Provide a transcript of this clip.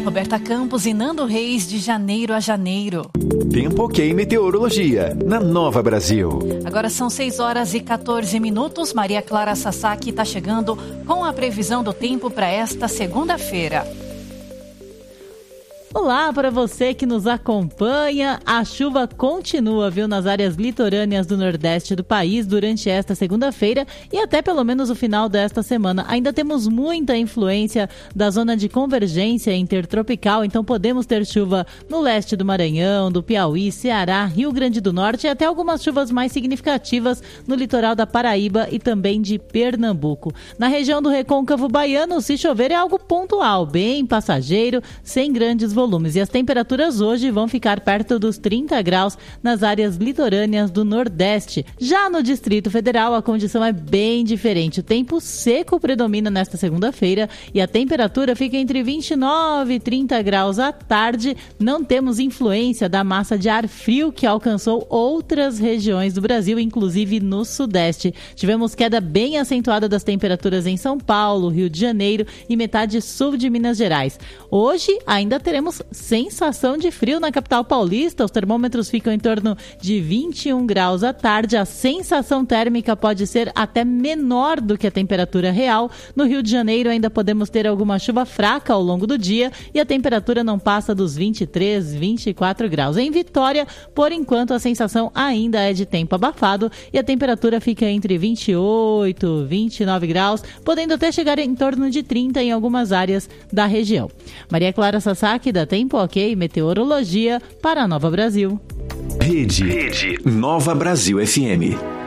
Roberta Campos e Nando Reis, de janeiro a janeiro. Tempo ok meteorologia, na Nova Brasil. Agora são 6 horas e 14 minutos. Maria Clara Sasaki está chegando com a previsão do tempo para esta segunda-feira. Olá para você que nos acompanha. A chuva continua, viu, nas áreas litorâneas do Nordeste do país durante esta segunda-feira e até pelo menos o final desta semana. Ainda temos muita influência da zona de convergência intertropical, então podemos ter chuva no leste do Maranhão, do Piauí, Ceará, Rio Grande do Norte e até algumas chuvas mais significativas no litoral da Paraíba e também de Pernambuco. Na região do Recôncavo Baiano, se chover é algo pontual, bem passageiro, sem grandes volumes. E as temperaturas hoje vão ficar perto dos 30 graus nas áreas litorâneas do Nordeste. Já no Distrito Federal, a condição é bem diferente. O tempo seco predomina nesta segunda-feira e a temperatura fica entre 29 e 30 graus à tarde. Não temos influência da massa de ar frio que alcançou outras regiões do Brasil, inclusive no Sudeste. Tivemos queda bem acentuada das temperaturas em São Paulo, Rio de Janeiro e metade sul de Minas Gerais. Hoje ainda teremos sensação de frio na capital paulista. Os termômetros ficam em torno de 21 graus à tarde. A sensação térmica pode ser até menor do que a temperatura real. No Rio de Janeiro ainda podemos ter alguma chuva fraca ao longo do dia e a temperatura não passa dos 23, 24 graus. Em Vitória, por enquanto, a sensação ainda é de tempo abafado e a temperatura fica entre 28, 29 graus, podendo até chegar em torno de 30 em algumas áreas da região. Maria Clara Sasaki, da Tempo Ok Meteorologia, para a Nova Brasil. Rede Nova Brasil FM.